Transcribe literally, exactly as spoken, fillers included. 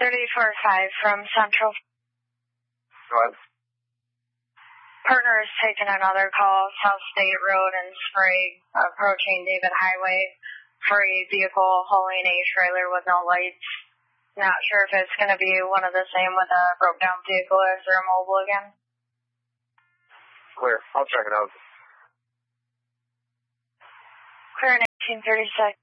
thirty-four five from Central. Go ahead. Partner is taking another call, South State Road and Sprague, approaching David Highway for a vehicle hauling a trailer with no lights. Not sure if it's going to be one of the same with a broke down vehicle or if they're mobile again. Clear. I'll check it out. Clear in eighteen thirty-six.